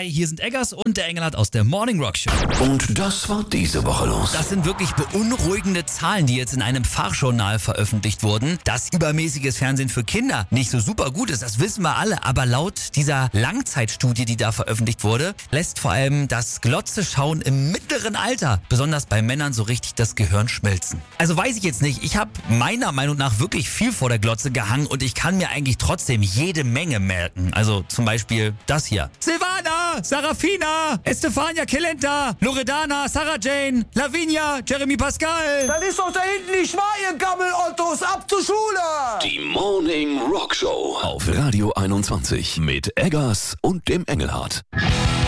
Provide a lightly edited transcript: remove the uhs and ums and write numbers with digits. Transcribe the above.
Hi, hier sind Eggers und der Engelhardt aus der Morning Rock Show. Und das war diese Woche los. Das sind wirklich beunruhigende Zahlen, die jetzt in einem Fachjournal veröffentlicht wurden. Dass übermäßiges Fernsehen für Kinder nicht so super gut ist, das wissen wir alle. Aber laut dieser Langzeitstudie, die da veröffentlicht wurde, lässt vor allem das Glotze-Schauen im mittleren Alter, besonders bei Männern, so richtig das Gehirn schmelzen. Also weiß ich jetzt nicht. Ich habe meiner Meinung nach wirklich viel vor der Glotze gehangen und ich kann mir eigentlich trotzdem jede Menge merken. Also zum Beispiel das hier. Silvana, Sarafina, Estefania Kelenta, Loredana, Sarah Jane, Lavinia, Jeremy Pascal. Das ist doch da hinten nicht wahr, ihr Gammelottos. Ab zur Schule! Die Morning Rock Show auf Radio 21 mit Eggers und dem Engelhardt.